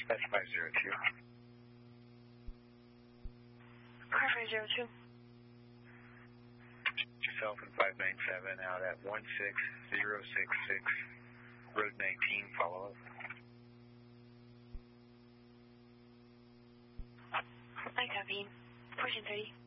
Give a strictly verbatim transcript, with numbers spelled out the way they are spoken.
Dispatch five zero two. Car five zero two. Yourself and five nine seven out at one six zero six six, Road nineteen, follow up. I copy. Portion thirty.